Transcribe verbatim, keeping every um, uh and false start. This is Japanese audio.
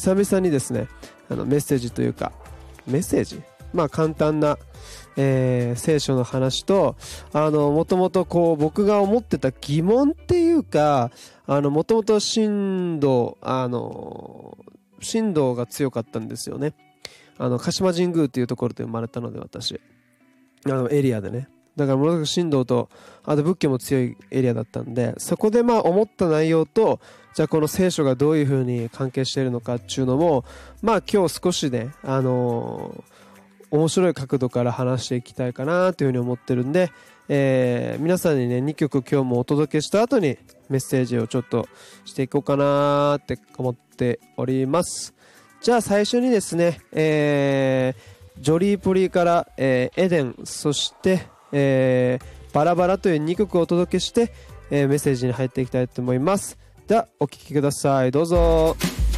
久々にですね、あのメッセージというかメッセージまあ簡単な、えー、聖書の話と、あのもともとこう僕が思ってた疑問っていうか、あのもともと神道あの神道が強かったんですよね。あの鹿島神宮っていうところで生まれたので、私あのエリアでね、だからものすごく神道とあと仏教も強いエリアだったんで、そこでまあ思った内容と、じゃあこの聖書がどういう風に関係しているのかっていうのも、まあ今日少しね、あのー面白い角度から話していきたいかなというふうに思ってるんで、えー、皆さんにねにきょく今日もお届けした後にメッセージをちょっとしていこうかなって思っております。じゃあ最初にですね、えー、ジョリーポリーから、えー、エデン、そして、えー、バラバラというにきょくをお届けして、えー、メッセージに入っていきたいと思います。ではお聴きください、どうぞ。